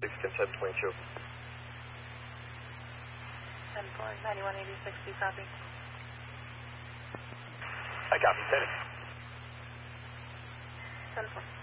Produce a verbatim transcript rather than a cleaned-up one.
six, ten seven twenty-two. ten four, ninety-one eighty-six, do you copy? I copy, ten. ten four.